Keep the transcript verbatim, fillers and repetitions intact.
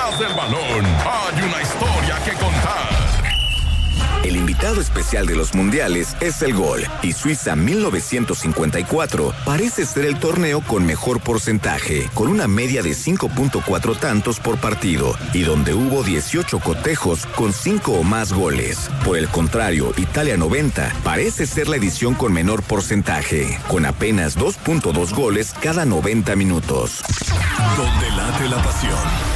Detrás del balón hay una historia que contar. El invitado especial de los mundiales es el gol, y Suiza mil novecientos cincuenta y cuatro parece ser el torneo con mejor porcentaje, con una media de cinco punto cuatro tantos por partido, y donde hubo dieciocho cotejos con cinco o más goles. Por el contrario, Italia noventa parece ser la edición con menor porcentaje, con apenas dos punto dos goles cada noventa minutos. Donde late la pasión.